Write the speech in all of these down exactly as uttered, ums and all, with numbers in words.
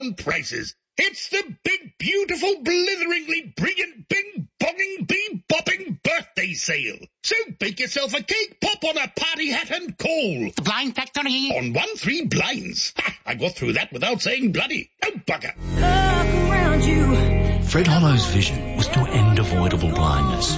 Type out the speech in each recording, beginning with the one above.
on prices. It's the big, beautiful, blitheringly brilliant, bing-bonging, bee-bopping birthday sale. So bake yourself a cake, pop on a party hat and call. The Blind Factory. On one three blinds. Ha! I got through that without saying bloody. No bugger. Look around you. Fred Hollow's vision was to end avoidable blindness.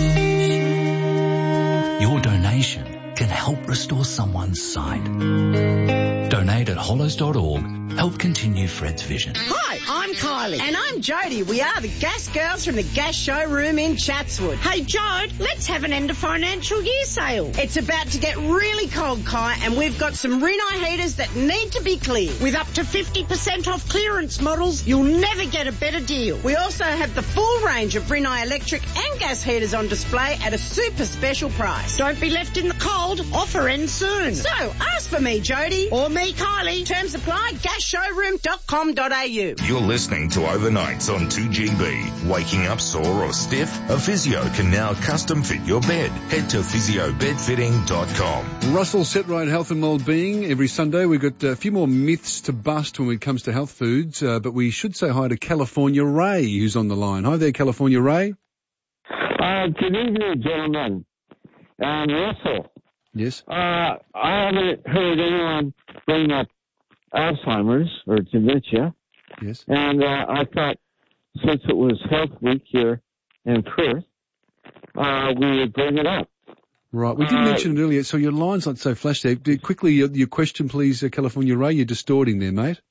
Your donation can help restore someone's sight. Donate at hollows dot org. Help continue Fred's vision. Hi, I'm Kylie. And I'm Jodie. We are the Gas Girls from the Gas Showroom in Chatswood. Hey, Jode, let's have an end of financial year sale. It's about to get really cold, Kai, and we've got some Rinnai heaters that need to be cleared. With up to fifty percent off clearance models, you'll never get a better deal. We also have the full range of Rinnai electric and gas heaters on display at a super special price. Don't be left in the cold. Offer ends soon. So, ask for me, Jodie. Or me, Kylie. Terms apply, gas showroom dot com dot a u. You're listening to Overnights on two G B. Waking up sore or stiff? A physio can now custom fit your bed. Head to physio bed fitting dot com. Russell Setright, Health and Wellbeing. Every Sunday we've got a few more myths to bust when it comes to health foods, uh, but we should say hi to California Ray, who's on the line. Hi there, California Ray. Uh, good evening, gentlemen. Um, Russell. Yes. Uh, I haven't heard anyone bring up Alzheimer's or dementia. Yes. And uh, I thought since it was Health Week here in Perth, uh, we would bring it up. Right. We did uh, mention it earlier, so your line's not so flash there. Quickly, your, your question, please, uh, California Ray. You're distorting there, mate.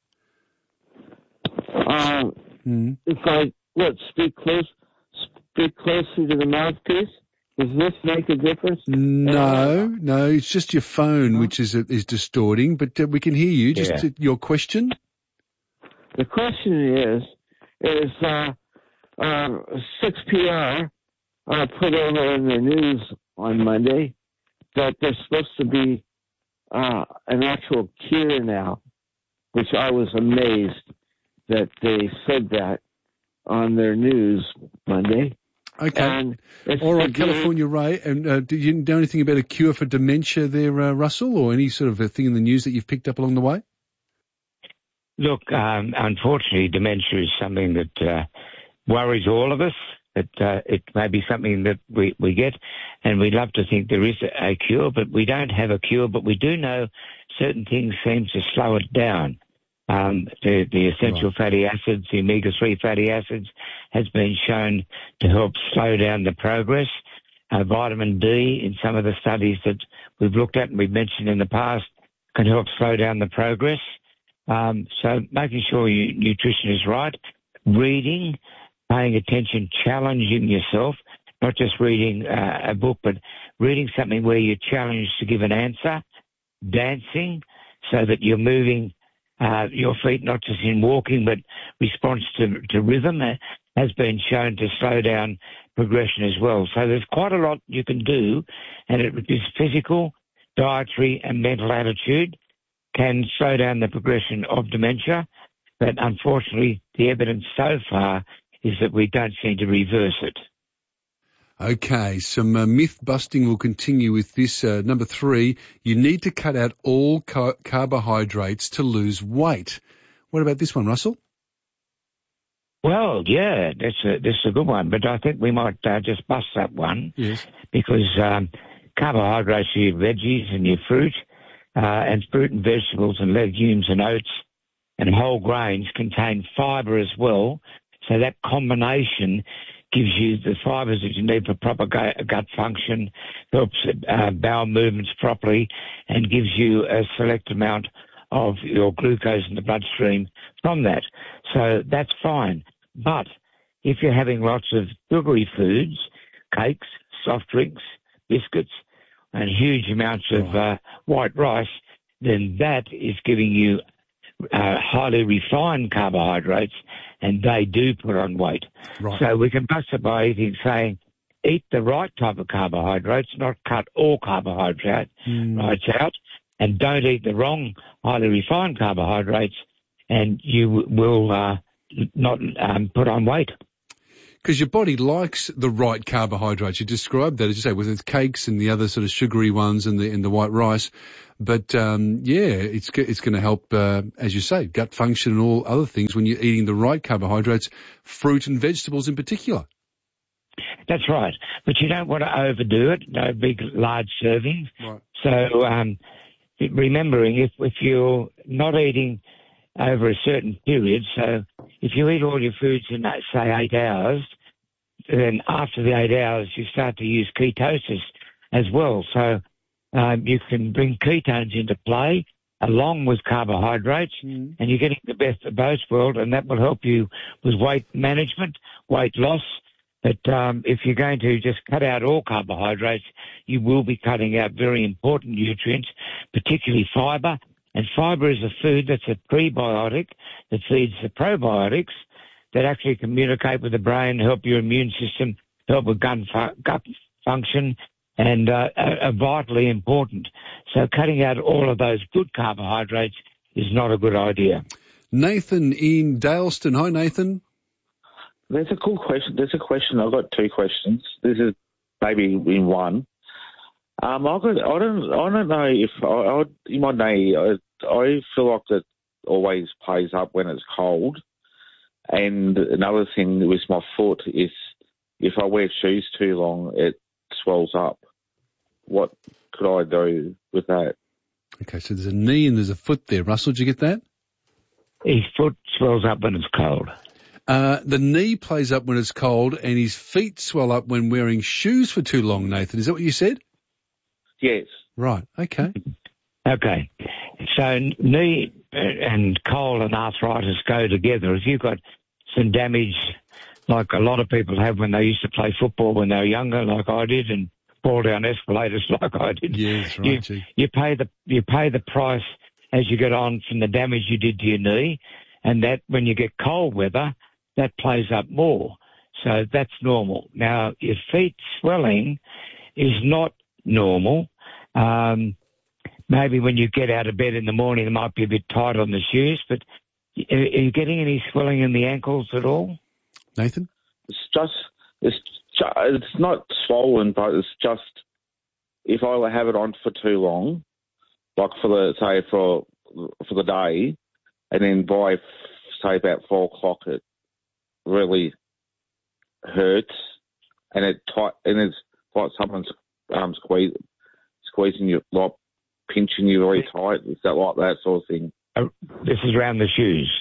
Uh, mm. If I, what, speak close, speak closely to the mouthpiece? Does this make a difference? No, no, it's just your phone which is is distorting, but uh, we can hear you. Just Yeah. to, your question? The question is, is uh, uh, six P R uh, put over in the news on Monday that there's supposed to be uh, an actual cure now, which I was amazed that they said that on their news Monday. Okay. And it's All right, the- California Ray. And uh, did you know anything about a cure for dementia there, uh, Russell, or any sort of a thing in the news that you've picked up along the way? Look, um, unfortunately, dementia is something that uh, worries all of us. That uh, it may be something that we, we get, and we'd love to think there is a cure, but we don't have a cure. But we do know certain things seem to slow it down. Um, the, the essential right. fatty acids, the omega three fatty acids, has been shown to help slow down the progress. Uh, vitamin D, in some of the studies that we've looked at and we've mentioned in the past, can help slow down the progress. Um, so making sure your nutrition is right, reading, paying attention, challenging yourself, not just reading uh, a book, but reading something where you're challenged to give an answer, dancing, so that you're moving uh, your feet, not just in walking, but response to, to rhythm, uh, has been shown to slow down progression as well. So there's quite a lot you can do, and it is physical, dietary, and mental attitude can slow down the progression of dementia, but unfortunately the evidence so far is that we don't seem to reverse it. Okay, some uh, myth busting will continue with this. Uh, number three, you need to cut out all car- carbohydrates to lose weight. What about this one, Russell? Well, yeah, that's a, that's a good one, but I think we might uh, just bust that one. Yes. Because um, carbohydrates are your veggies and your fruit, uh, and fruit and vegetables and legumes and oats and whole grains contain fibre as well. So that combination gives you the fibres that you need for proper gut function, helps uh, bowel movements properly, and gives you a select amount of your glucose in the bloodstream from that. So that's fine. But if you're having lots of sugary foods, cakes, soft drinks, biscuits, and huge amounts of uh, white rice, then that is giving you uh, highly refined carbohydrates, and they do put on weight. Right. So we can bust it by eating, saying, eat the right type of carbohydrates, not cut all carbohydrates mm. out, and don't eat the wrong highly refined carbohydrates, and you will uh, not um, put on weight. Because your body likes the right carbohydrates. You described that, as you say, with the cakes and the other sort of sugary ones and the and the white rice. But um, yeah, it's it's going to help, uh, as you say, gut function and all other things when you're eating the right carbohydrates, fruit and vegetables in particular. That's right, but you don't want to overdo it. No big, large servings. Right. So um, remembering if if you're not eating over a certain period, so if you eat all your foods in, say, eight hours, then after the eight hours you start to use ketosis as well. So um, you can bring ketones into play along with carbohydrates, mm. and you're getting the best of both worlds, and that will help you with weight management, weight loss. But um, if you're going to just cut out all carbohydrates, you will be cutting out very important nutrients, particularly fibre. And fibre is a food that's a prebiotic that feeds the probiotics that actually communicate with the brain, help your immune system, help with gut, fu- gut function, and uh, are vitally important. So cutting out all of those good carbohydrates is not a good idea. Nathan in Daleston. Hi, Nathan. There's a cool question. There's a question. I've got two questions. This is maybe in one. Um, I've got, I don't, I don't know if I, I in my knee, I, I feel like it always plays up when it's cold. And another thing with my foot is if I wear shoes too long, it swells up. What could I do with that? Okay, so there's a knee and there's a foot there. Russell, did you get that? His foot swells up when it's cold. Uh, the knee plays up when it's cold and his feet swell up when wearing shoes for too long, Nathan. Is that what you said? Yes. Right, okay. Okay. So knee and cold and arthritis go together. If you've got some damage, like a lot of people have when they used to play football when they were younger, like I did, and fall down escalators like I did, yeah, that's right, you, you pay the you pay the price as you get on from the damage you did to your knee, and that when you get cold weather, that plays up more. So that's normal. Now, your feet swelling is not normal. Um, maybe when you get out of bed in the morning, it might be a bit tight on the shoes, but are you getting any swelling in the ankles at all? Nathan? It's just, it's just, it's not swollen, but it's just, if I have it on for too long, like for the, say, for, for the day, and then by, say, about four o'clock, it really hurts, and it tight, and it's like someone's um, squeeze, squeezing you, like pinching you really tight. Is that like that sort of thing? Uh, this is around the shoes.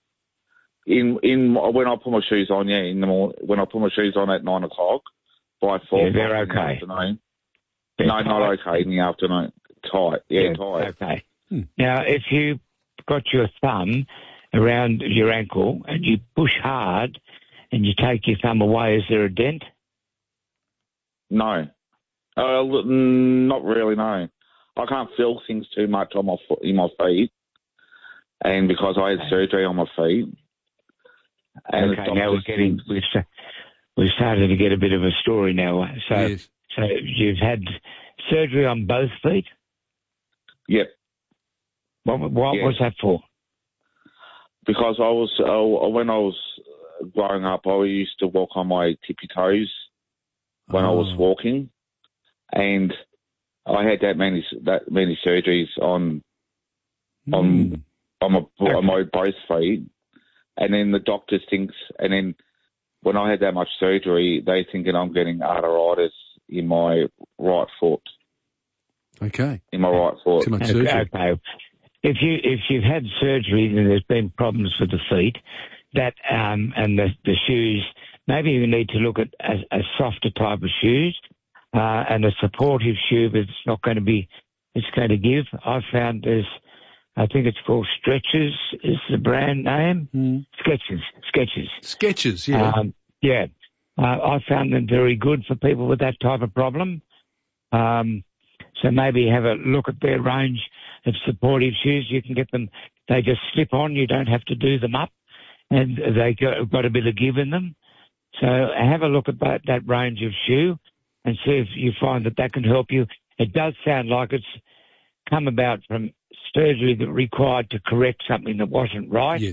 In in when I put my shoes on, yeah, in the morning, when I put my shoes on at nine o'clock, by four yeah, they're o'clock okay. in the afternoon. They're no, tight. not okay in the afternoon. Tight, yeah, yeah tight. Okay. Hmm. Now, if you got your thumb around your ankle and you push hard and you take your thumb away, is there a dent? No, uh, not really. No, I can't feel things too much on my foot, in my feet, and because I had surgery on my feet. And okay, now we're getting we've we've started to get a bit of a story now. So, yes. so you've had surgery on both feet. Yep. What, what yes. was that for? Because I was uh, when I was growing up, I used to walk on my tippy toes when oh. I was walking, and I had that many that many surgeries on mm. on on my okay. on my both feet. And then the doctors thinks, and then when I had that much surgery, they thinking I'm getting arthritis in my right foot. Okay. In my right foot. Too much okay, surgery. Okay. If you if you've had surgery and there's been problems with the feet, that um, and the the shoes, maybe you need to look at a, a softer type of shoes uh, and a supportive shoe, but it's not going to be it's going to give. I've found there's. I think it's called Stretches is the brand name. Mm. Skechers, Skechers. Skechers, yeah. Um, yeah. Uh, I found them very good for people with that type of problem. Um, so maybe have a look at their range of supportive shoes. You can get them, they just slip on. You don't have to do them up. And they got, got a bit of give in them. So have a look at that, that range of shoe and see if you find that that can help you. It does sound like it's come about from surgery that required to correct something that wasn't right. Yes.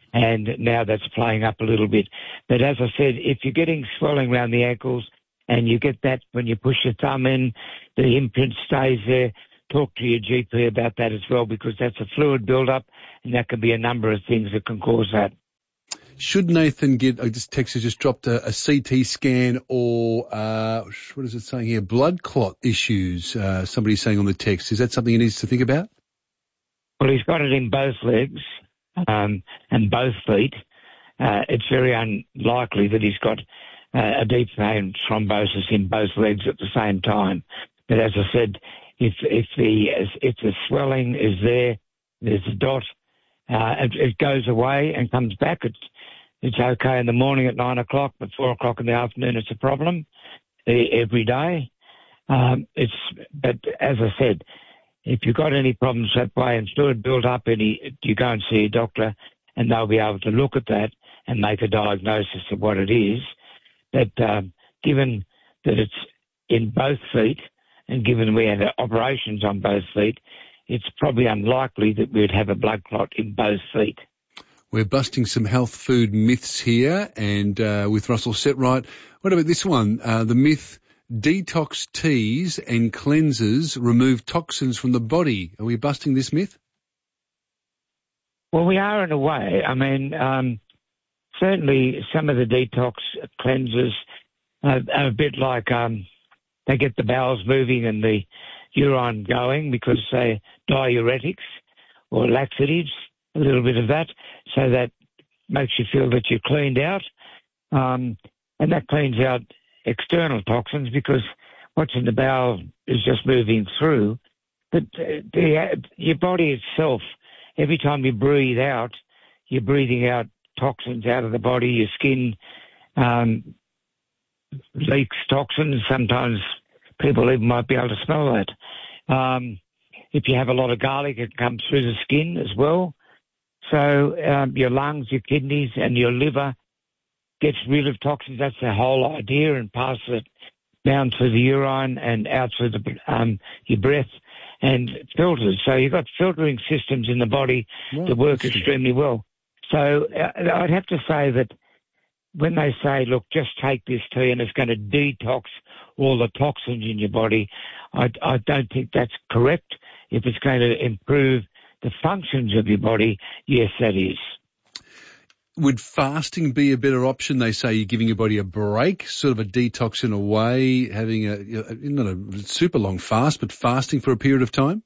and now that's playing up a little bit. But as I said, if you're getting swelling around the ankles and you get that when you push your thumb in, the imprint stays there, talk to your G P about that as well, because that's a fluid build-up, and that can be a number of things that can cause that. Should Nathan get, I just text has just dropped a, a C T scan or, uh, what is it saying here, blood clot issues, uh, somebody's saying on the text. Is that something he needs to think about? Well, he's got it in both legs um, and both feet. Uh, it's very unlikely that he's got uh, a deep vein thrombosis in both legs at the same time. But as I said, if if the if the swelling is there, there's a dot, uh, it, it goes away and comes back. It's it's okay in the morning at nine o'clock, but four o'clock in the afternoon it's a problem every day. Um, it's but as I said, if you've got any problems that way and fluid build up, any you go and see a doctor, and they'll be able to look at that and make a diagnosis of what it is. But um, given that it's in both feet, and given we had operations on both feet, it's probably unlikely that we'd have a blood clot in both feet. We're busting some health food myths here, and uh, with Russell Setright. What about this one? Uh, the myth, detox teas and cleansers remove toxins from the body. Are we busting this myth? Well, we are in a way. I mean, um, certainly some of the detox cleansers are, are a bit like um, they get the bowels moving and the urine going because they're diuretics or laxatives, a little bit of that, so that makes you feel that you're cleaned out. Um, and that cleans out external toxins because what's in the bowel is just moving through. But uh, the, your body itself, every time you breathe out, you're breathing out toxins out of the body. Your skin um, leaks toxins. Sometimes people even might be able to smell that. Um, if you have a lot of garlic, it comes through the skin as well. So um, your lungs, your kidneys, and your liver gets rid of toxins. That's the whole idea, and passes it down through the urine and out through the, um, your breath and filters. So you've got filtering systems in the body wow, that work extremely well. So uh, I'd have to say that when they say, look, just take this tea and it's going to detox all the toxins in your body, I, I don't think that's correct. If it's going to improve the functions of your body, yes, that is. Would fasting be a better option? They say you're giving your body a break, sort of a detox in a way, having a, not a super long fast, but fasting for a period of time?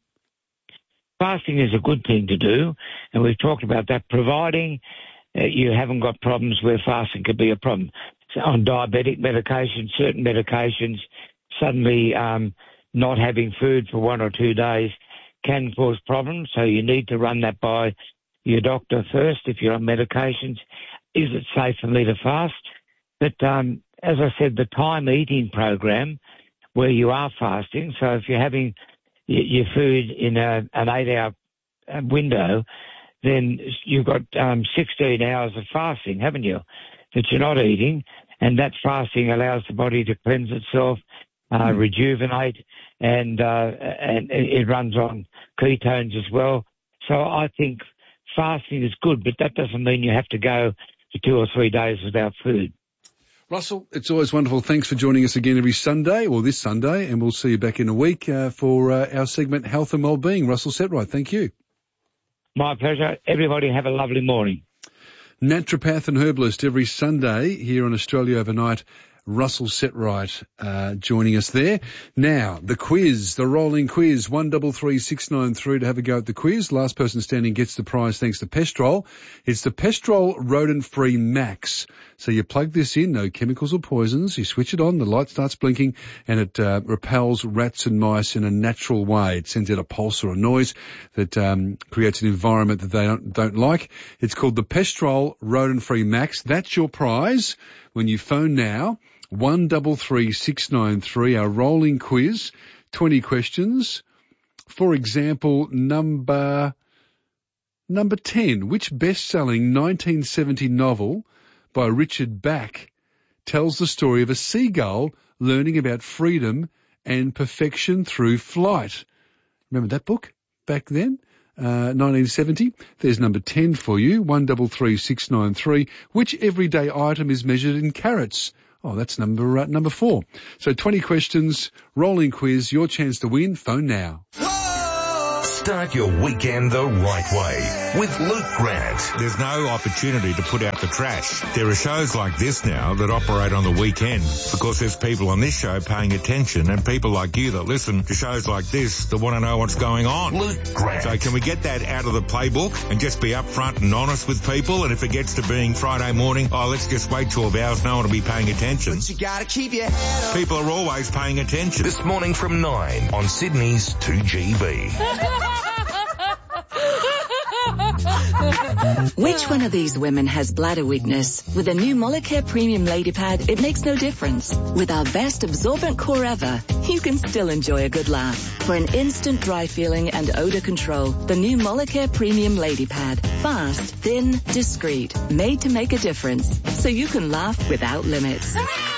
Fasting is a good thing to do, and we've talked about that, providing uh, you haven't got problems where fasting could be a problem. So on diabetic medications, certain medications, suddenly um, not having food for one or two days can cause problems, so you need to run that by your doctor first if you're on medications. Is it safe for me to fast? But um, as I said, the time eating program where you are fasting, so if you're having y- your food in a, an eight-hour window, then you've got um, sixteen hours of fasting, haven't you, that you're not eating, and that fasting allows the body to cleanse itself, uh, mm. rejuvenate, and, uh, and it runs on ketones as well. So I think fasting is good, but that doesn't mean you have to go for two or three days without food. Russell, it's always wonderful. Thanks for joining us again every Sunday, or this Sunday, and we'll see you back in a week uh, for uh, our segment Health and Wellbeing. Russell Setright, thank you. My pleasure. Everybody have a lovely morning. Naturopath and herbalist every Sunday here on Australia Overnight. Russell Setright uh, joining us there. Now, the quiz, the rolling quiz, one double three six nine three to have a go at the quiz. Last person standing gets the prize thanks to Pestrol. It's the Pestrol Rodent-Free Max. So you plug this in, no chemicals or poisons. You switch it on, the light starts blinking, and it uh, repels rats and mice in a natural way. It sends out a pulse or a noise that um, creates an environment that they don't, don't like. It's called the Pestrol Rodent-Free Max. That's your prize when you phone now. One double three six nine three, our rolling quiz, twenty questions. For example, number number ten, which best-selling nineteen seventy novel by Richard Bach tells the story of a seagull learning about freedom and perfection through flight? Remember that book back then? uh, nineteen seventy. There's number ten for you, one three three six nine three. Which everyday item is measured in carats? Oh, that's number uh, number four. So twenty questions, rolling quiz, your chance to win. Phone now. Start your weekend the right way with Luke Grant. There's no opportunity to put out the trash. There are shows like this now that operate on the weekend because there's people on this show paying attention and people like you that listen to shows like this that want to know what's going on. Luke Grant. So can we get that out of the playbook and just be upfront and honest with people? And if it gets to being Friday morning, oh, let's just wait twelve hours, no one will be paying attention. But you gotta keep your head up. People are always paying attention. This morning from nine on Sydney's two G B. Which one of these women has bladder weakness? With a new Molicare Premium Lady Pad, it makes no difference. With our best absorbent core ever, you can still enjoy a good laugh. For an instant dry feeling and odor control, the new Molicare Premium Lady Pad. Fast, thin, discreet, made to make a difference, so you can laugh without limits.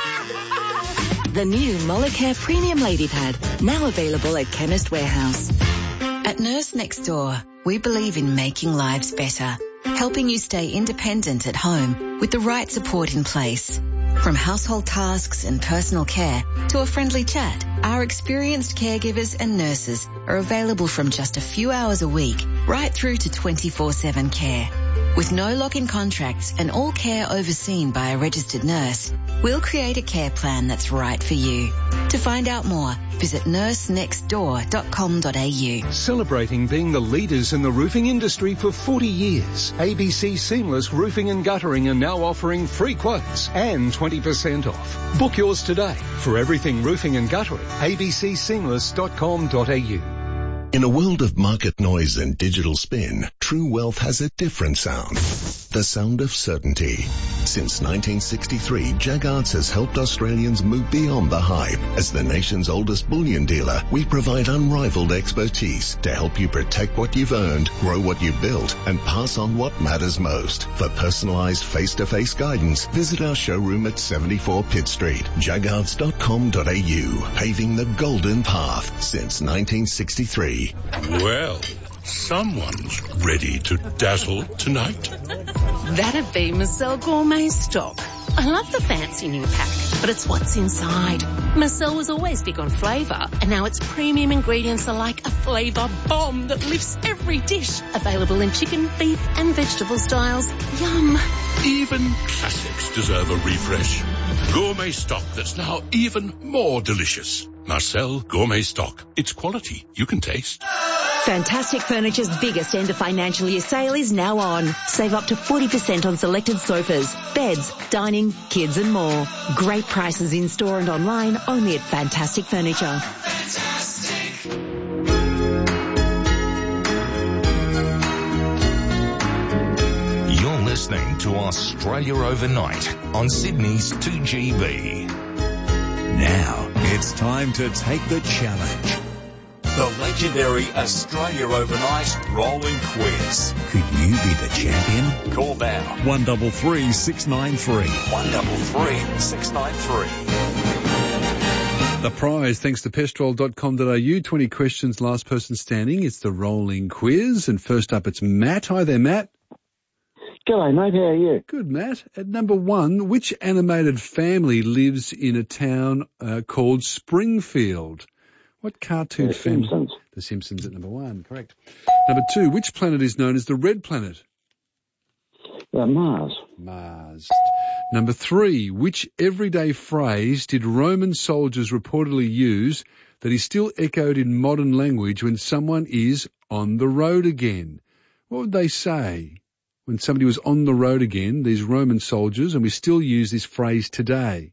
The new Molicare Premium Lady Pad, now available at Chemist Warehouse. At Nurse Next Door, we believe in making lives better, helping you stay independent at home with the right support in place. From household tasks and personal care to a friendly chat, our experienced caregivers and nurses are available from just a few hours a week right through to twenty-four seven care. With no lock-in contracts and all care overseen by a registered nurse, we'll create a care plan that's right for you. To find out more, visit nurse next door dot com dot a u. Celebrating being the leaders in the roofing industry for forty years, A B C Seamless Roofing and Guttering are now offering free quotes and twenty percent off. Book yours today. For everything roofing and guttering, a b c seamless dot com dot a u. In a world of market noise and digital spin, True Wealth has a different sound. The sound of certainty. Since nineteen sixty-three, Jaggards has helped Australians move beyond the hype. As the nation's oldest bullion dealer, we provide unrivaled expertise to help you protect what you've earned, grow what you've built, and pass on what matters most. For personalised face-to-face guidance, visit our showroom at seventy-four Pitt Street, jaggards dot com dot a u. Paving the golden path since nineteen sixty-three. Well, someone's ready to dazzle tonight. That'd be Marcel Gourmet Stock. I love the fancy new pack, but it's what's inside. Marcel was always big on flavour, and now its premium ingredients are like a flavour bomb that lifts every dish. Available in chicken, beef and vegetable styles. Yum. Even classics deserve a refresh. Gourmet Stock that's now even more delicious. Marcel Gourmet Stock. It's quality you can taste. Fantastic Furniture's biggest end of financial year sale is now on. Save up to forty percent on selected sofas, beds, dining, kids and more. Great prices in store and online only at Fantastic Furniture. Fantastic. You're listening to Australia Overnight on Sydney's two G B. Now it's time to take the challenge. The legendary Australia Overnight Rolling Quiz. Could you be the champion? Call now. one three three six nine three. one three three six nine three. The prize, thanks to pestrol dot com dot a u. twenty questions, last person standing. It's the rolling quiz. And first up, it's Matt. Hi there, Matt. G'day, mate. How are you? Good, Matt. At number one, which animated family lives in a town uh, called Springfield? What cartoon The family? Simpsons. The Simpsons at number one, correct. Number two, which planet is known as the red planet? Uh, Mars. Mars. Number three, which everyday phrase did Roman soldiers reportedly use that is still echoed in modern language when someone is on the road again? What would they say when somebody was on the road again, these Roman soldiers, and we still use this phrase today?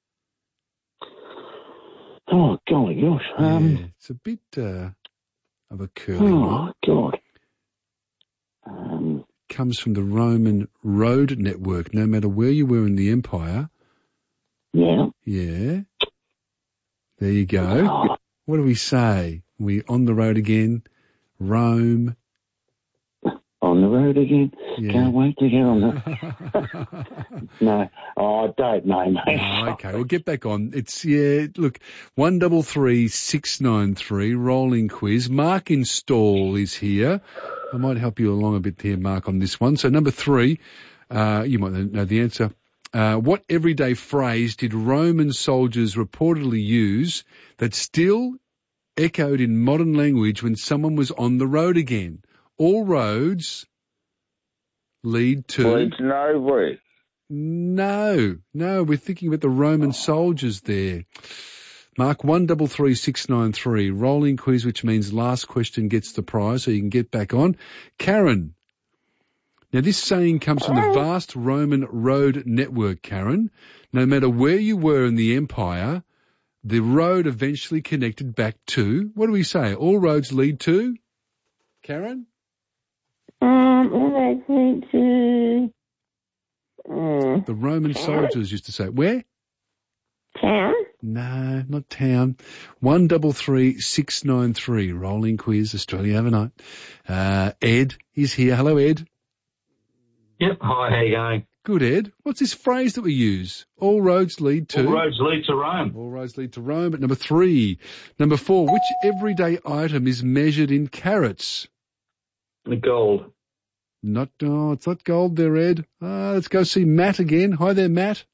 Oh, golly gosh. Um, yeah, it's a bit uh, of a curly oh, one. God. Um, Comes from the Roman road network. No matter where you were in the empire. Yeah. Yeah. There you go. Oh. What do we say? We on the road again. Rome. On on the road again. Yeah. Can't wait to get on the... no, oh, I don't know, mate. Oh, okay, we'll get back on. It's, yeah, look, one double three six nine three, rolling quiz. Mark in Stall is here. I might help you along a bit here, Mark, on this one. So number three, uh, you might know the answer. Uh, what everyday phrase did Roman soldiers reportedly use that still echoed in modern language when someone was on the road again? All roads lead to... Lead to nowhere. No, no, we're thinking about the Roman soldiers there. Mark, one double three six nine three, rolling quiz, which means last question gets the prize, so you can get back on. Karen. Now, this saying comes from the vast Roman road network, Karen. No matter where you were in the empire, the road eventually connected back to, what do we say? All roads lead to? Karen? Um, all roads lead to... Uh, the Roman town? soldiers used to say, where? Town? No, not town. One double three six nine three, rolling quiz, Australia overnight. Uh, Ed is here. Hello, Ed. Yep. Hi, how you going? Good, Ed. What's this phrase that we use? All roads lead to... All roads lead to Rome. All roads lead to Rome. At number three. Number four, which everyday item is measured in carats? The gold. Not, oh, it's not gold there, Ed. Uh, let's go see Matt again. Hi there, Matt.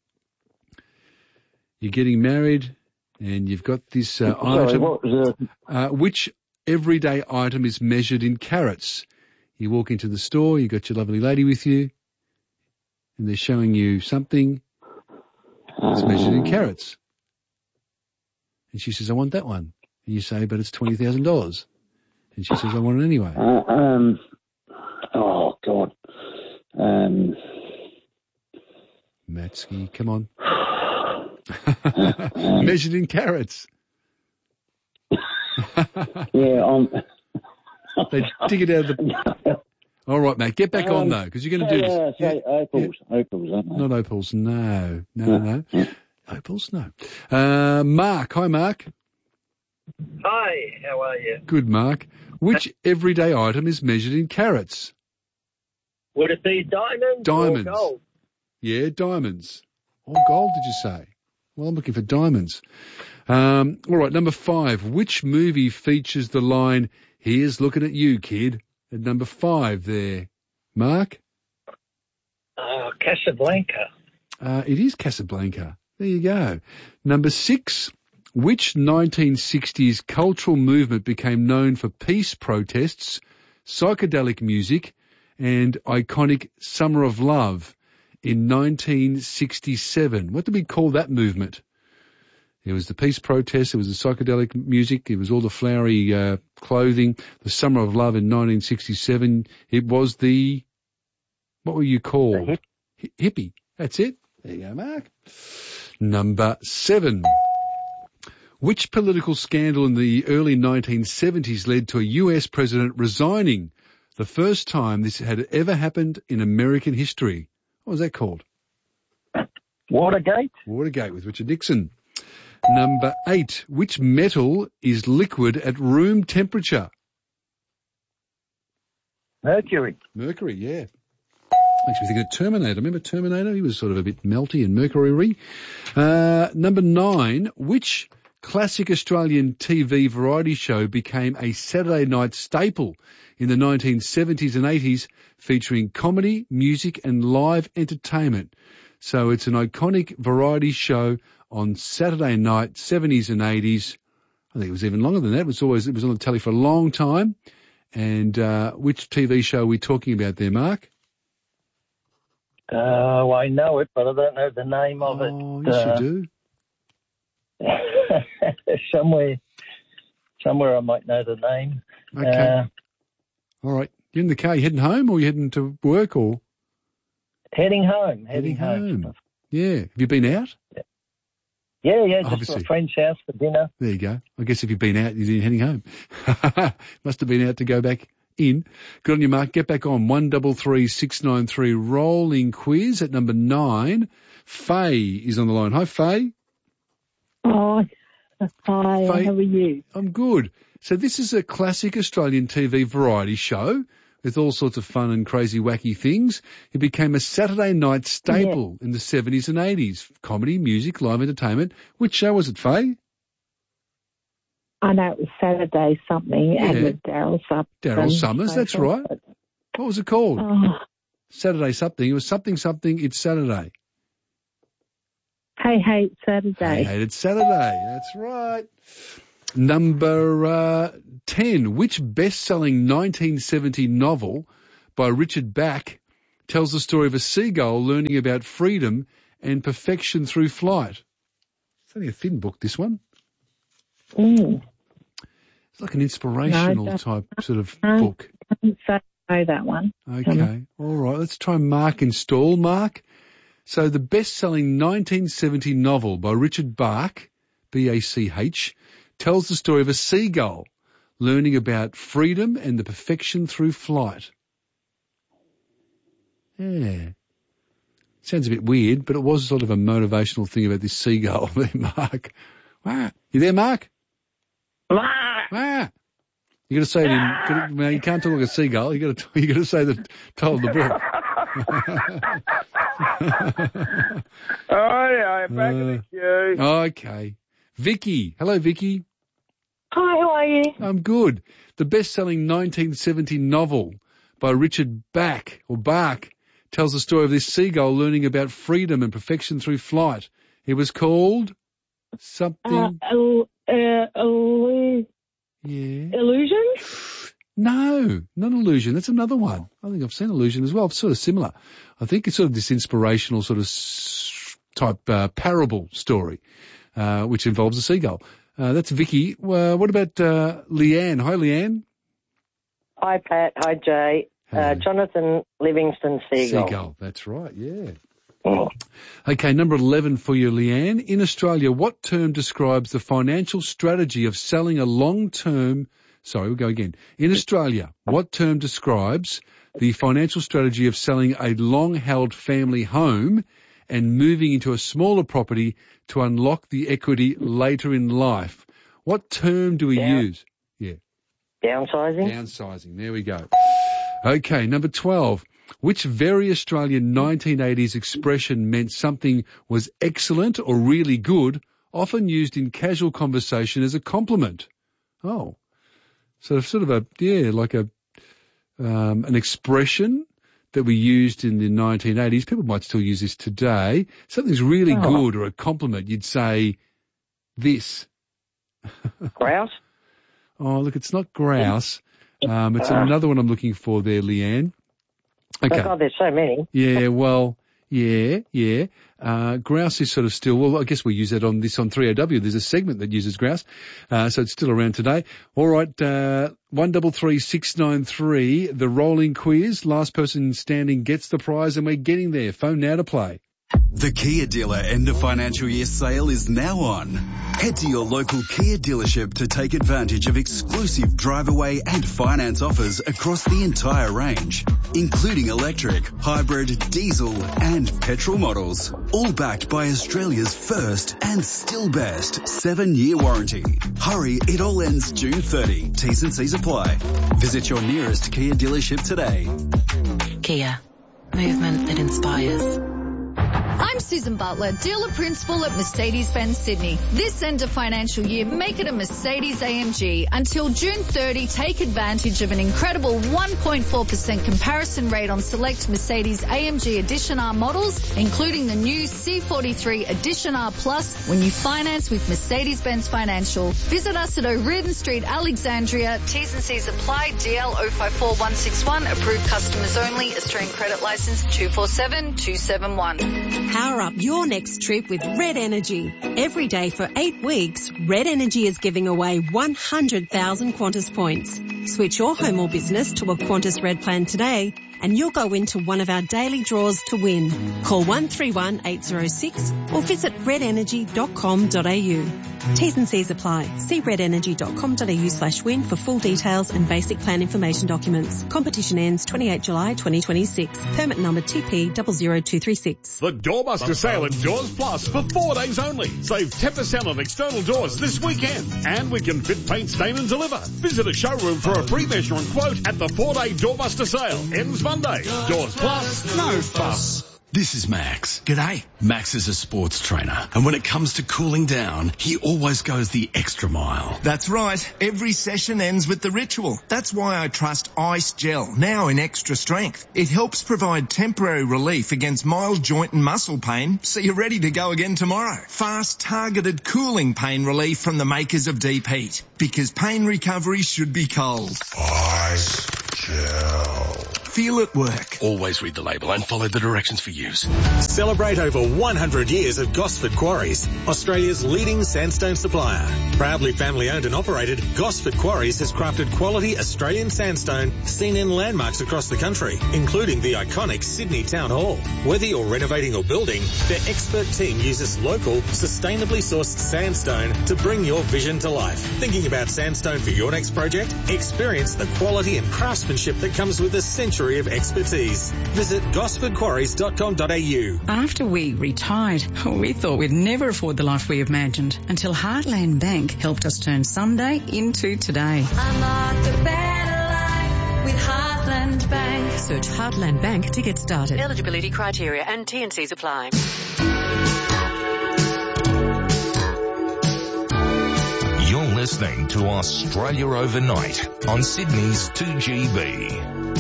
You're getting married and you've got this uh, Sorry, item. what was the... Uh, which everyday item is measured in carats? You walk into the store, you've got your lovely lady with you, and they're showing you something that's measured in carats. And she says, I want that one. And you say, but it's twenty thousand dollars. And she says, I want it anyway. Uh, um, oh, God. Um, Matsky, come on. Measured in carats. yeah, I'm... They dig it out of the... All right, mate, get back um, on, though, because you're going to do yeah, this. Yeah, opals. Yeah. Opals, aren't they? Not opals, no. No, no. no. Opals, no. Uh, Mark. Hi, Mark. Hi, how are you? Good, Mark. Which everyday item is measured in carats? Would it be diamonds, diamonds. or gold? Yeah, diamonds. Or gold, did you say? Well, I'm looking for diamonds. Um, all right, number five. Which movie features the line, here's looking at you, kid? At number five there. Mark? Oh, Casablanca. Uh, it is Casablanca. There you go. Number six. Which nineteen sixties cultural movement became known for peace protests, psychedelic music, and iconic Summer of Love in nineteen sixty-seven? What did we call that movement? It was the peace protests, it was the psychedelic music, it was all the flowery uh, clothing, the Summer of Love in nineteen sixty-seven. It was the, what were you called? Hip- Hi- hippie. That's it. There you go, Mark. Number seven. Which political scandal in the early nineteen seventies led to a U S president resigning? The first time this had ever happened in American history. What was that called? Watergate. Watergate with Richard Nixon. Number eight. Which metal is liquid at room temperature? Mercury. Mercury, yeah. Makes me think of Terminator. Remember Terminator? He was sort of a bit melty and mercury-y. Uh, number nine. Which classic Australian T V variety show became a Saturday night staple in the nineteen seventies and eighties, featuring comedy, music and live entertainment? So it's an iconic variety show on Saturday night, seventies and eighties. I think it was even longer than that. It was always, it was on the telly for a long time. And, uh, which T V show are we talking about there, Mark? Oh, I know it, but I don't know the name of it. Oh, yes, uh, you do. somewhere, somewhere I might know the name. Okay. Uh, All right. You're in the car. You heading home or you heading to work or? Heading home. Heading, Heading home. home. Yeah. Have you been out? Yeah, yeah, just Obviously. to a friend's house for dinner. There you go. I guess if you've been out, you're heading home. Must have been out to go back in. Good on you, Mark. Get back on. One double three six nine three rolling quiz at number nine. Faye is on the line. Hi, Faye. Oh, hi. Faye, how are you? I'm good. So this is a classic Australian T V variety show with all sorts of fun and crazy, wacky things. It became a Saturday night staple yeah. in the seventies and eighties. Comedy, music, live entertainment. Which show was it, Faye? I know it was Saturday something, Yeah. and with Daryl Summers. Daryl Summers, that's right. What was it called? Oh. Saturday something. It was something something. It's Saturday. Hey, hey, it's Saturday. Hey, hey, it's Saturday. That's right. Number uh, ten. Which best-selling nineteen seventy novel by Richard Bach tells the story of a seagull learning about freedom and perfection through flight? It's only a thin book, this one. Mm. It's like an inspirational no, type sort of no, book. I don't know that one. Okay. Um, All right. Let's try Mark install. Mark. So the best-selling nineteen seventy novel by Richard Bach, B A C H, tells the story of a seagull learning about freedom and the perfection through flight. Yeah. Sounds a bit weird, but it was sort of a motivational thing about this seagull there, Mark. Wow. You there, Mark? Ah. You got to say it in, well, you can't talk like a seagull. You got to, you got to say the title of the book. Oh, yeah, back uh, in the queue. Okay. Vicky. Hello, Vicky. Hi, how are you? I'm good. The best-selling nineteen seventy novel by Richard Bach, or Bach, tells the story of this seagull learning about freedom and perfection through flight. It was called something... Uh, el- uh, el- yeah. Illusion? No, not Illusion. That's another one. I think I've seen Illusion as well. It's sort of similar. I think it's sort of this inspirational sort of s- type uh, parable story, uh, which involves a seagull. Uh, that's Vicky. Uh, what about uh, Leanne? Hi, Leanne. Hi, Pat. Hi, Jay. Uh, Jonathan Livingston Seagull. Seagull, that's right, yeah. Oh. Okay, number eleven for you, Leanne. In Australia, what term describes the financial strategy of selling a long-term... Sorry, we'll go again. In Australia, what term describes the financial strategy of selling a long-held family home and moving into a smaller property to unlock the equity later in life? What term do we Down- use? Yeah. Downsizing? Downsizing. There we go. Okay, number twelve. Which very Australian nineteen eighties expression meant something was excellent or really good, often used in casual conversation as a compliment? Oh. So sort of a, yeah, like a, um, an expression that we used in the nineteen eighties. People might still use this today. Something's really oh. good or a compliment. You'd say this. Grouse? Oh, look, it's not grouse. Um, it's uh, another one I'm looking for there, Leanne. Okay. Oh, God, there's so many. Yeah, well, yeah, yeah. Uh, grouse is sort of still, well, I guess we use that on this on three A W. There's a segment that uses grouse. Uh, so it's still around today. All right, uh, one double three six nine three, the rolling quiz. Last person standing gets the prize and we're getting there. Phone now to play. The Kia dealer end of financial year sale is now on. Head to your local Kia dealership to take advantage of exclusive drive away and finance offers across the entire range, including electric, hybrid, diesel and petrol models, all backed by Australia's first and still best seven-year warranty. Hurry, it all ends June thirtieth. T's and C's apply. Visit your nearest Kia dealership today. Kia. Movement that inspires. I'm Susan Butler, dealer principal at Mercedes-Benz Sydney. This end of financial year, make it a Mercedes A M G. Until June thirtieth, take advantage of an incredible one point four percent comparison rate on select Mercedes A M G Edition R models, including the new C forty-three Edition R Plus, when you finance with Mercedes-Benz Financial. Visit us at O'Riordan Street, Alexandria. T's and C's apply. D L zero five four one six one. Approved customers only. Australian credit license two four seven two seven one. Power up your next trip with Red Energy. Every day for eight weeks, Red Energy is giving away one hundred thousand Qantas points. Switch your home or business to a Qantas Red plan today and you'll go into one of our daily draws to win. Call one three one eight zero six or visit red energy dot com dot a u. T's and C's apply. See red energy dot com dot a u slash win for full details and basic plan information documents. Competition ends twenty-eighth of July twenty twenty-six. Permit number T P zero zero two three six. The Doorbuster sale at Doors Plus for four days only. Save ten percent on external doors this weekend. And we can fit, paint, stain and deliver. Visit a showroom for a free measure and quote at the four-day Doorbuster sale. Ends Monday. Doors Plus, no fuss. This is Max. G'day. Max is a sports trainer, and when it comes to cooling down, he always goes the extra mile. That's right. Every session ends with the ritual. That's why I trust Ice Gel, now in extra strength. It helps provide temporary relief against mild joint and muscle pain, so you're ready to go again tomorrow. Fast, targeted cooling pain relief from the makers of Deep Heat, because pain recovery should be cold. Ice Gel. Feel it work. Always read the label and follow the directions for use. Celebrate over one hundred years of Gosford Quarries, Australia's leading sandstone supplier. Proudly family owned and operated, Gosford Quarries has crafted quality Australian sandstone seen in landmarks across the country, including the iconic Sydney Town Hall. Whether you're renovating or building, their expert team uses local, sustainably sourced sandstone to bring your vision to life. Thinking about sandstone for your next project? Experience the quality and craftsmanship that comes with a century of expertise. Visit gosford quarries dot com dot a u. After we retired, we thought we'd never afford the life we imagined until Heartland Bank helped us turn someday into today. Unlock the better life with Heartland Bank. Search Heartland Bank to get started. Eligibility criteria and T and C's apply. You're listening to Australia Overnight on Sydney's two G B.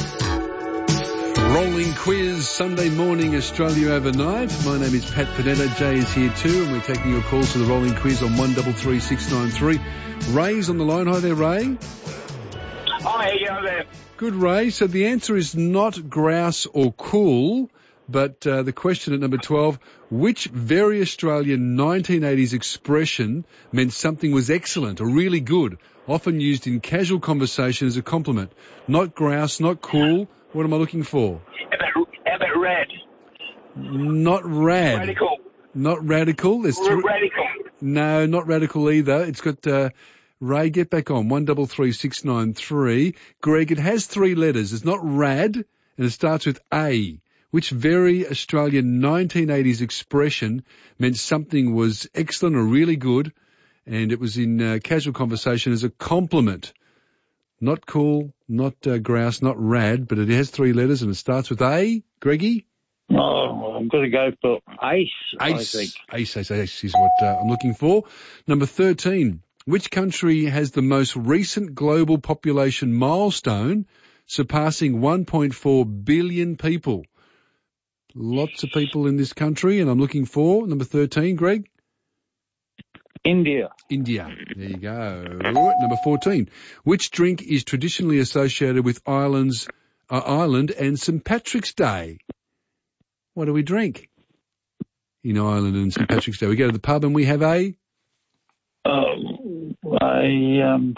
Rolling quiz, Sunday morning, Australia Overnight. My name is Pat Panetta. Jay is here too, and we're taking your calls to the rolling quiz on one three three six nine three. Ray's on the line. Hi there, Ray. Hi, how you going there? Good, Ray. So the answer is not grouse or cool, but uh, the question at number twelve, which very Australian nineteen eighties expression meant something was excellent or really good, often used in casual conversation as a compliment? Not grouse, not cool. What am I looking for? How about, how about rad? Not rad. Radical. Not radical. There's R- three... Radical. No, not radical either. It's got, uh, Ray, get back on. one three three six nine three. Greg, it has three letters. It's not rad, and it starts with A. Which very Australian nineteen eighties expression meant something was excellent or really good, and it was in uh, casual conversation as a compliment? Not cool, not uh, grouse, not rad, but it has three letters and it starts with A. Greggy? Oh, I'm going to go for ace, Ace. I think. Ace, ace, ace is what uh, I'm looking for. Number thirteen. Which country has the most recent global population milestone, surpassing one point four billion people? Lots of people in this country, and I'm looking for number thirteen, Greg? India. India. There you go. Number fourteen. Which drink is traditionally associated with Ireland's, uh, Ireland and Saint Patrick's Day? What do we drink in Ireland and Saint Patrick's Day? We go to the pub and we have a... Um, a um,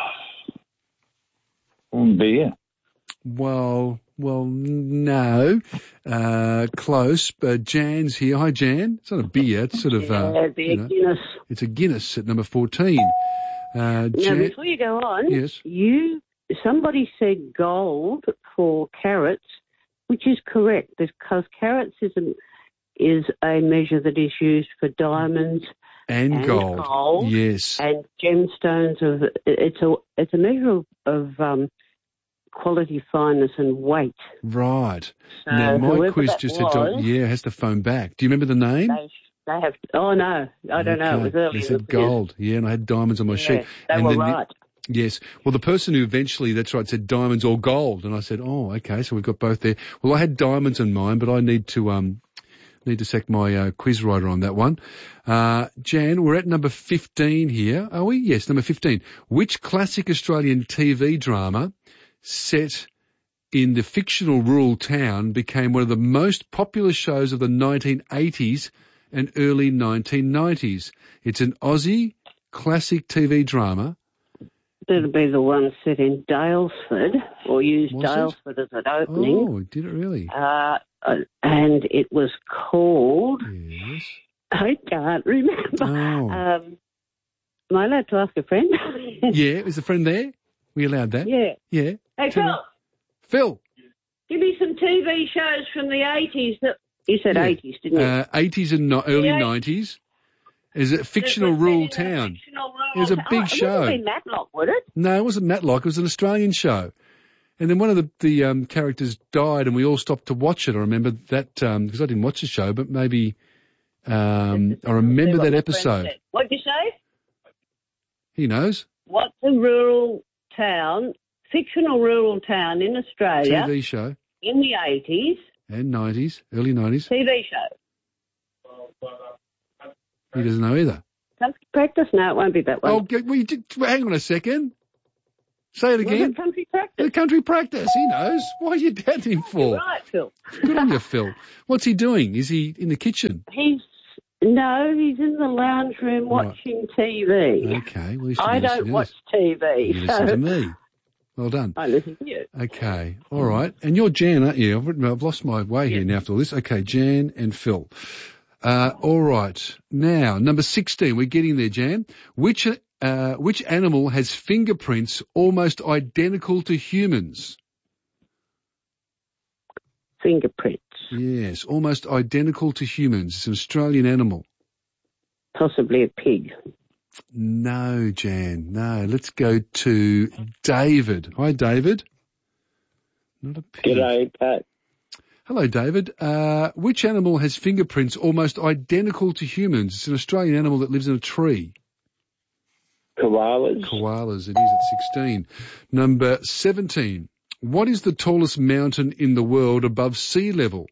beer. Well, well, no. Uh, close. Uh, Jan's here. Hi, Jan. It's not a beer. It's sort of... Uh, yeah, it'd be you a know, Guinness. It's a Guinness at number fourteen. Uh, Now, Jan, before you go on, yes. you somebody said gold for carrots, which is correct because carrots is a, is a measure that is used for diamonds and, and gold. gold, yes, and gemstones. Of it's a it's a measure of, of um, quality, fineness, and weight. Right. So now my whoever quiz that just was, said, yeah, has to phone back. Do you remember the name? They, they have. Oh no, I don't know. It was early. They said gold. Yeah, and I had diamonds on my Yeah, sheet. they and were then the- right. Yes. Well, the person who eventually, that's right, said diamonds or gold, and I said, oh, okay, so we've got both there. Well, I had diamonds in mine, but I need to um need to sack my uh, quiz writer on that one. Uh, Jan, we're at number fifteen here, are we? Yes, number fifteen. Which classic Australian T V drama set in the fictional rural town became one of the most popular shows of the nineteen eighties and early nineteen nineties? It's an Aussie classic T V drama. It'll be the one set in Dalesford, or used Was it? Dalesford as an opening. Oh, did it really? Uh, uh, and it was called... Yes. I can't remember. Oh. Um, am I allowed to ask a friend? Yeah, is the friend there? We allowed that? Yeah. Yeah. Hey, Tell Phil, me. Phil. give me some T V shows from the eighties. That You said Yeah. eighties, didn't you? Uh, eighties and no- early Yeah. nineties. Is it fictional rural town? It was a big oh, show. It wouldn't be Matlock, would it? No, it wasn't Matlock. It was an Australian show. And then one of the, the um, characters died and we all stopped to watch it. I remember that, because um, I didn't watch the show, but maybe um, I remember that episode. What'd you say? He knows. What's a rural town, fictional rural town in Australia T V show. in the eighties, And nineties, early nineties. T V show? He doesn't know either. Country Practice? No, it won't be that one. Oh, get, well, you did, well, hang on a second. Say it Was again. it Country Practice? The Country Practice. He knows. Why are you doubting him for? You're right, Phil. Good on you, Phil. What's he doing? Is he in the kitchen? He's no, he's in the lounge room Right. watching T V. Okay. Well, you should I listen don't to watch this. T V. You so listen to me. Well done. I listen to you. Okay. All right. And you're Jan, aren't you? I've, written, I've lost my way here now after all this. Okay, Jan and Phil. Uh, all right. Now, number sixteen. We're getting there, Jan. Which uh, which animal has fingerprints almost identical to humans? Fingerprints. Yes, almost identical to humans. It's an Australian animal. Possibly a pig. No, Jan. No. Let's go to David. Hi, David. Not a pig. G'day, Pat. Hello, David. Uh, which animal has fingerprints almost identical to humans? It's an Australian animal that lives in a tree. Koalas. Koalas. It is at sixteen. Number seventeen. What is the tallest mountain in the world above sea level?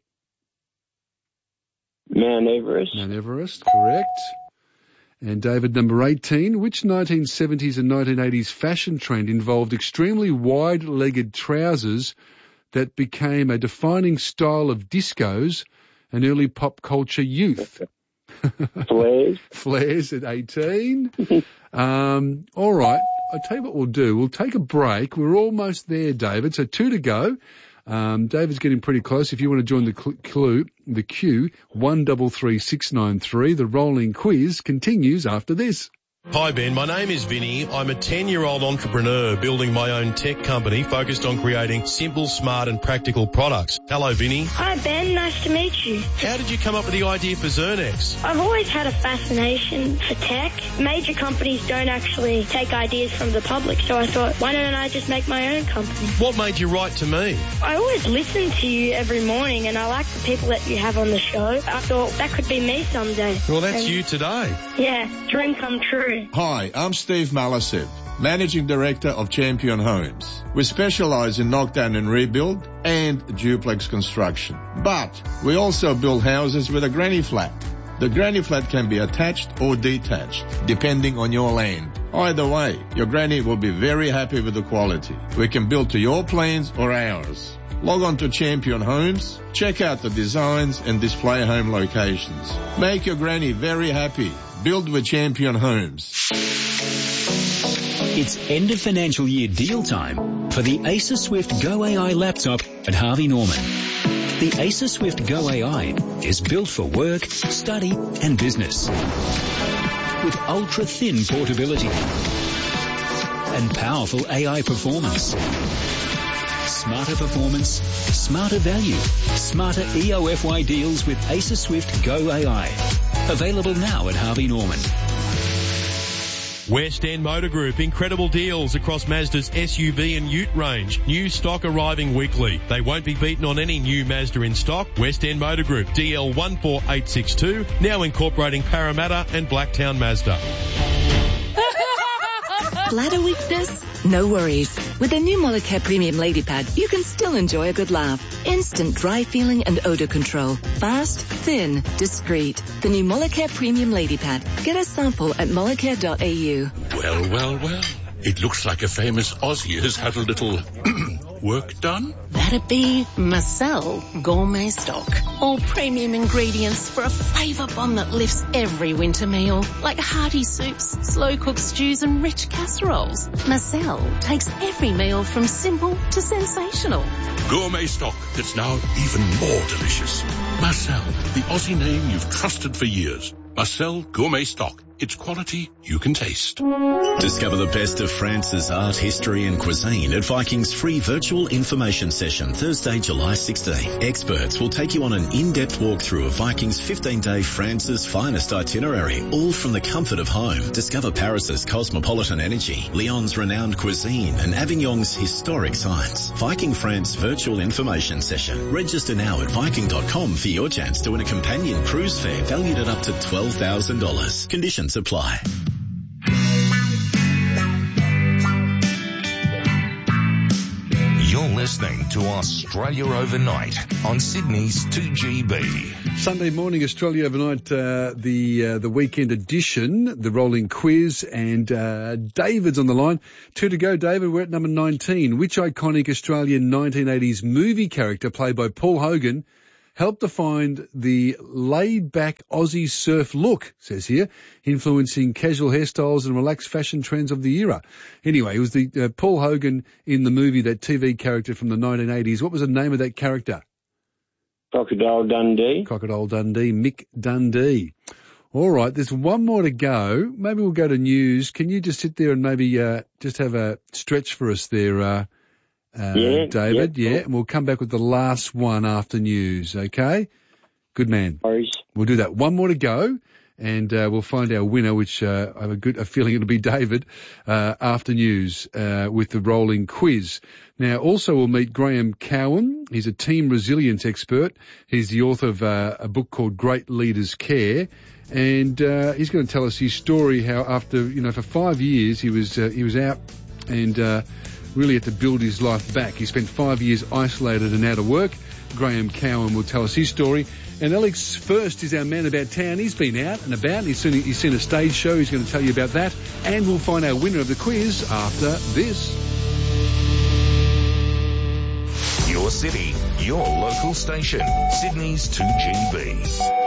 Mount Everest. Mount Everest, correct. And David, number eighteen. Which nineteen seventies and nineteen eighties fashion trend involved extremely wide-legged trousers that became a defining style of discos and early pop culture youth? Flares. Flares at eighteen. um, all right. I'll tell you what we'll do. We'll take a break. We're almost there, David. So two to go. Um, David's getting pretty close. If you want to join the cl- clue, the queue, one double three six nine three. The rolling quiz continues after this. Hi Ben, my name is Vinny. I'm a ten-year-old entrepreneur building my own tech company focused on creating simple, smart and practical products. Hello Vinny. Hi Ben, nice to meet you. How did you come up with the idea for Zernex? I've always had a fascination for tech. Major companies don't actually take ideas from the public, so I thought, why don't I just make my own company? What made you write to me? I always listen to you every morning and I like the people that you have on the show. I thought that could be me someday. Well, that's And- you today. Yeah, dream come true. Hi, I'm Steve Malasev, Managing Director of Champion Homes. We specialize in knockdown and rebuild and duplex construction. But we also build houses with a granny flat. The granny flat can be attached or detached, depending on your land. Either way, your granny will be very happy with the quality. We can build to your plans or ours. Log on to Champion Homes, check out the designs and display home locations. Make your granny very happy. Build with Champion Homes. It's end of financial year deal time for the Acer Swift Go A I laptop at Harvey Norman. The Acer Swift Go A I is built for work, study and business. With ultra-thin portability and powerful A I performance. Smarter performance, smarter value, smarter E O F Y deals with Acer Swift Go A I. Available now at Harvey Norman. West End Motor Group, incredible deals across Mazda's S U V and Ute range. New stock arriving weekly. They won't be beaten on any new Mazda in stock. West End Motor Group, D L one four eight six two, now incorporating Parramatta and Blacktown Mazda. Bladder weakness? No worries. With the new Molicare Premium Lady Pad, you can still enjoy a good laugh. Instant dry feeling and odor control. Fast, thin, discreet. The new Molicare Premium Lady Pad. Get a sample at molicare dot a u. Well, well, well. It looks like a famous Aussie has had a little work done? That'd be Marcel Gourmet Stock. All premium ingredients for a flavour bomb that lifts every winter meal, like hearty soups, slow-cooked stews and rich casseroles. Marcel takes every meal from simple to sensational. Gourmet stock that's now even more delicious. Marcel, the Aussie name you've trusted for years. Marcel Gourmet Stock. It's quality you can taste. Discover the best of France's art, history and cuisine at Viking's free virtual information session Thursday, July sixteenth. Experts will take you on an in-depth walkthrough of Viking's fifteen-day France's finest itinerary, all from the comfort of home. Discover Paris's cosmopolitan energy, Lyon's renowned cuisine and Avignon's historic science. Viking France virtual information session. Register now at viking dot com for your chance to win a companion cruise fare valued at up to twelve thousand dollars. Conditions apply. You're listening to Australia Overnight on Sydney's two G B. Sunday morning, Australia Overnight, uh, the uh, the weekend edition, the rolling quiz, and uh, David's on the line. Two to go, David. We're at number nineteen. Which iconic Australian nineteen eighties movie character played by Paul Hogan helped define the laid-back Aussie surf look, says here, influencing casual hairstyles and relaxed fashion trends of the era? Anyway, it was the uh, Paul Hogan in the movie, that T V character from the nineteen eighties. What was the name of that character? Crocodile Dundee. Crocodile Dundee, Mick Dundee. All right, there's one more to go. Maybe we'll go to news. Can you just sit there and maybe uh, just have a stretch for us there, uh, uh, yeah, David? Yeah, yeah, cool. and we'll come back with the last one after news, okay? Good man. Worries. We'll do that. One more to go, and uh, we'll find our winner, which uh, I have a good a feeling it'll be David, uh, after news uh, with the rolling quiz. Now, also we'll meet Graham Cowan. He's a team resilience expert. He's the author of uh, a book called Great Leaders Care, and uh, he's going to tell us his story. How after you know for five years he was uh, he was out and uh, really had to build his life back. He spent five years isolated and out of work. Graham Cowan will tell us his story. And Alex First is our man about town. He's been out and about. He's seen, he's seen a stage show. He's going to tell you about that. And we'll find our winner of the quiz after this. Your city, your local station, Sydney's two G B.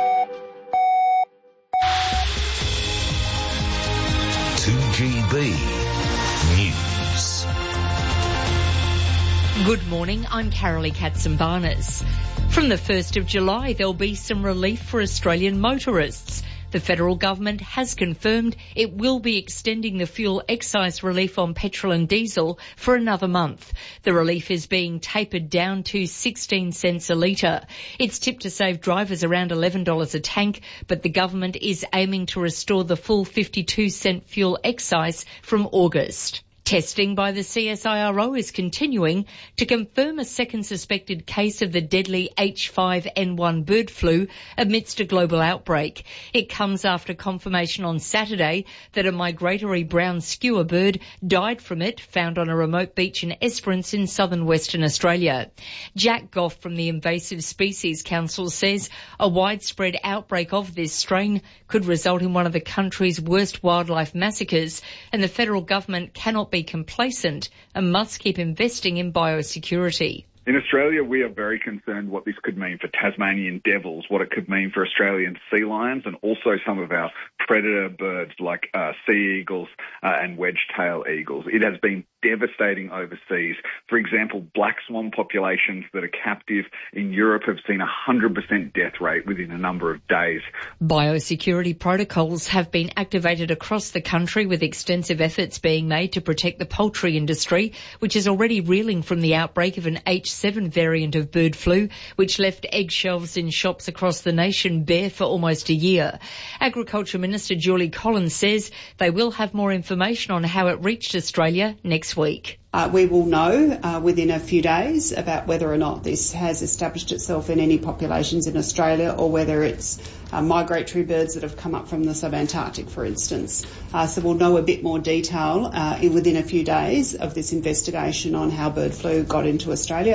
two G B News. Good morning, I'm Carolee Katzenbarnes. From the first of July, there'll be some relief for Australian motorists. The federal government has confirmed it will be extending the fuel excise relief on petrol and diesel for another month. The relief is being tapered down to sixteen cents a litre. It's tipped to save drivers around eleven dollars a tank, but the government is aiming to restore the full fifty-two cent fuel excise from August. Testing by the C S I R O is continuing to confirm a second suspected case of the deadly H five N one bird flu amidst a global outbreak. It comes after confirmation on Saturday that a migratory brown skewer bird died from it, found on a remote beach in Esperance in southern Western Australia. Jack Goff from the Invasive Species Council says a widespread outbreak of this strain could result in one of the country's worst wildlife massacres, and the federal government cannot be complacent and must keep investing in biosecurity. In Australia, we are very concerned what this could mean for Tasmanian devils, what it could mean for Australian sea lions, and also some of our predator birds like uh, sea eagles uh, and wedge-tail eagles. It has been devastating overseas. For example, black swan populations that are captive in Europe have seen a one hundred percent death rate within a number of days. Biosecurity protocols have been activated across the country, with extensive efforts being made to protect the poultry industry, which is already reeling from the outbreak of an H seven variant of bird flu, which left egg shelves in shops across the nation bare for almost a year. Agriculture Minister Julie Collins says they will have more information on how it reached Australia next week. Uh, we will know uh, within a few days about whether or not this has established itself in any populations in Australia, or whether it's uh, migratory birds that have come up from the subantarctic, for instance. Uh, so we'll know a bit more detail uh, within a few days of this investigation on how bird flu got into Australia.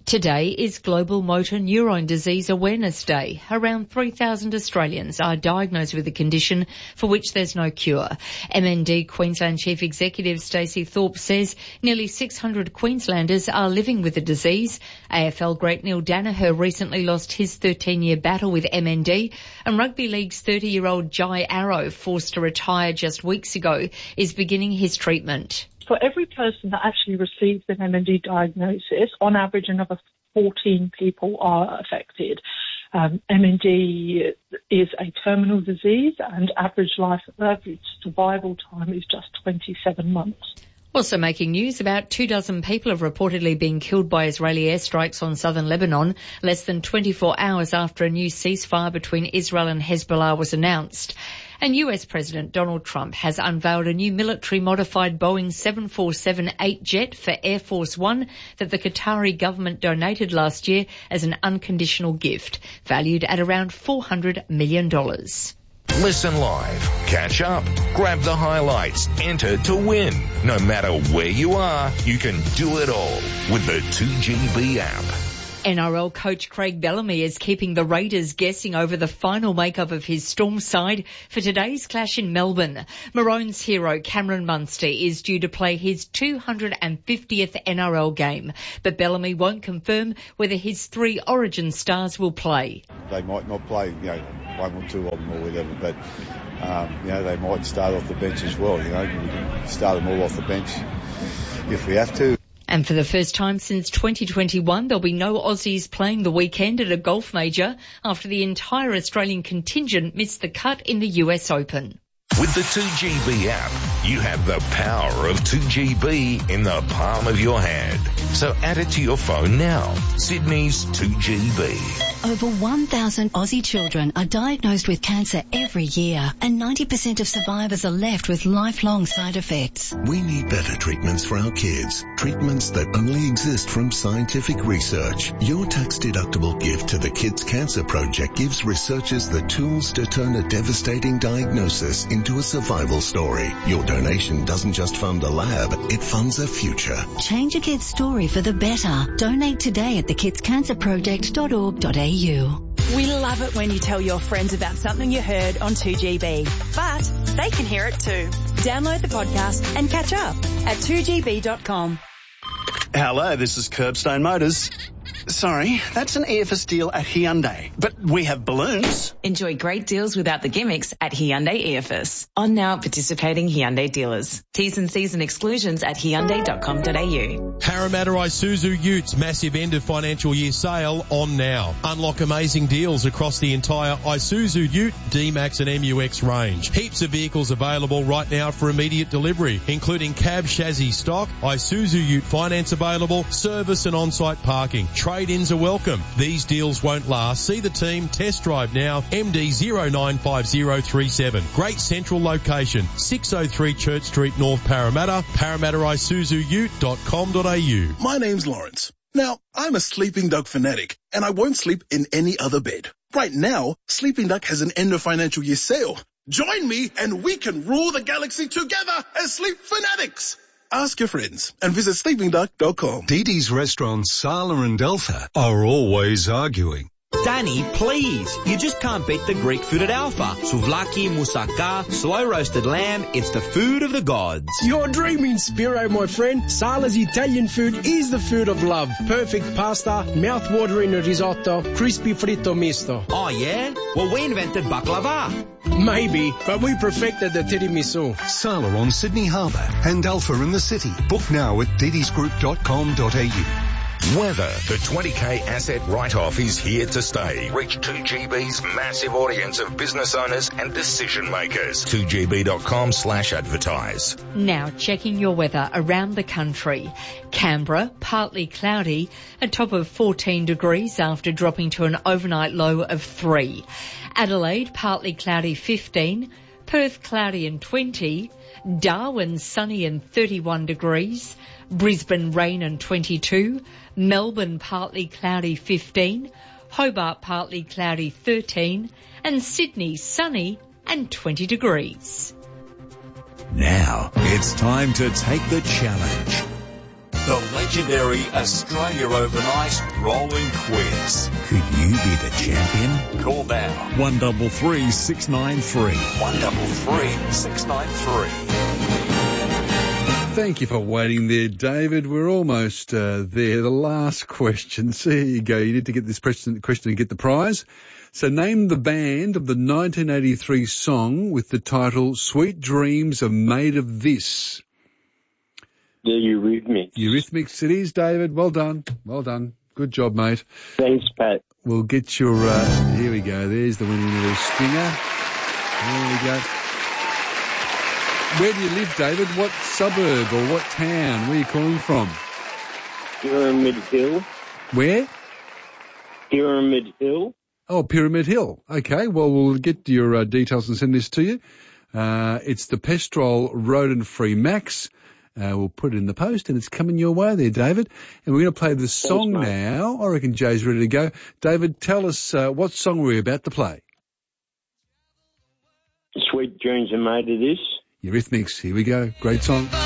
Today is Global Motor Neurone Disease Awareness Day. Around three thousand Australians are diagnosed with a condition for which there's no cure. M N D Queensland Chief Executive Stacey Thorpe says nearly six hundred Queenslanders are living with the disease. A F L great Neil Danaher recently lost his thirteen-year battle with M N D, and Rugby League's thirty-year-old Jai Arrow, forced to retire just weeks ago, is beginning his treatment. For every person that actually receives an M N D diagnosis, on average another fourteen people are affected. Um, M N D is a terminal disease, and average life, average survival time is just twenty-seven months. Also making news, about two dozen people have reportedly been killed by Israeli airstrikes on southern Lebanon, less than twenty-four hours after a new ceasefire between Israel and Hezbollah was announced. And U S President Donald Trump has unveiled a new military-modified Boeing seven forty-seven eight jet for Air Force One that the Qatari government donated last year as an unconditional gift, valued at around four hundred million dollars. Listen live, catch up, grab the highlights, enter to win. No matter where you are, you can do it all with the two G B app. N R L coach Craig Bellamy is keeping the Raiders guessing over the final makeup of his Storm side for today's clash in Melbourne. Maroons hero Cameron Munster is due to play his two hundred fiftieth N R L game, but Bellamy won't confirm whether his three Origin stars will play. They might not play, you know, one or two of them or whatever, but um, you know, they might start off the bench as well. You know, we can start them all off the bench if we have to. And for the first time since twenty twenty-one, there'll be no Aussies playing the weekend at a golf major after the entire Australian contingent missed the cut in the U S Open. With the two G B app, you have the power of two G B in the palm of your hand. So add it to your phone now. Sydney's two G B. Over one thousand Aussie children are diagnosed with cancer every year, and ninety percent of survivors are left with lifelong side effects. We need better treatments for our kids. Treatments that only exist from scientific research. Your tax-deductible gift to the Kids Cancer Project gives researchers the tools to turn a devastating diagnosis into a survival story. Your donation doesn't just fund a lab, it funds a future. Change a kid's story for the better. Donate today at the kids cancer project dot org dot a u. We love it when you tell your friends about something you heard on two G B, but they can hear it too. Download the podcast and catch up at two g b dot com. Hello, this is Curbstone Motors. Sorry, that's an E F S deal at Hyundai, but we have balloons. Enjoy great deals without the gimmicks at Hyundai E F S. On now participating Hyundai dealers. T's and C's and exclusions at hyundai dot com dot a u. Parramatta Isuzu Utes massive end of financial year sale on now. Unlock amazing deals across the entire Isuzu Ute, D-Max and M U X range. Heaps of vehicles available right now for immediate delivery, including cab chassis stock, Isuzu Ute finance available, service and on-site parking. Trade-ins are welcome. These deals won't last. See the team, test drive now, M D zero nine five zero three seven. Great central location, six oh three Church Street, North Parramatta, parramatta isuzu ute dot com dot a u. My name's Lawrence. Now, I'm a Sleeping Duck fanatic, and I won't sleep in any other bed. Right now, Sleeping Duck has an end of financial year sale. Join me and we can rule the galaxy together as Sleep Fanatics. Ask your friends and visit sleeping duck dot com. Dee Dee's restaurants Sala and Alpha are always arguing. Danny, please. You just can't beat the Greek food at Alpha. Souvlaki, moussaka, slow roasted lamb. It's the food of the gods. You're dreaming, Spiro, my friend. Sala's Italian food is the food of love. Perfect pasta, mouth-watering risotto, crispy fritto misto. Oh, yeah? Well, we invented baklava. Maybe, but we perfected the tiramisu. Sala on Sydney Harbour and Alpha in the city. Book now at didis group dot com dot a u. Weather. The twenty K asset write-off is here to stay. Reach two G B's massive audience of business owners and decision makers. two g b dot com slash advertise. Now checking your weather around the country. Canberra, partly cloudy, a top of fourteen degrees after dropping to an overnight low of three. Adelaide, partly cloudy, fifteen. Perth, cloudy and twenty. Darwin, sunny and thirty-one degrees. Brisbane, rain and twenty-two. Melbourne, partly cloudy, fifteen. Hobart, partly cloudy, thirteen. And Sydney, sunny and twenty degrees. Now, it's time to take the challenge. The legendary Australia Overnight Rolling Quiz. Could you be the champion? Call now. One double three six nine three. One double three six nine three. Thank you for waiting there, David. We're almost uh, there. The last question. So here you go. You need to get this question, question and get the prize. So name the band of the nineteen eighty-three song with the title Sweet Dreams Are Made of This. The Eurythmics. Eurythmics it is, David. Well done. Well done. Good job, mate. Thanks, Pat. We'll get your, uh, here we go. There's the winning little stinger. There we go. Where do you live, David? What suburb or what town? Where are you calling from? Pyramid Hill. Where? Pyramid Hill. Oh, Pyramid Hill. Okay, well, we'll get your uh, details and send this to you. Uh, it's the Pestrol Rodent-Free Max. Uh, we'll put it in the post, and it's coming your way there, David. And we're going to play the song Thanks, now. I reckon Jay's ready to go. David, tell us uh, what song we're about to play. Sweet Dreams Are Made of This. Eurythmics. Here we go. Great song.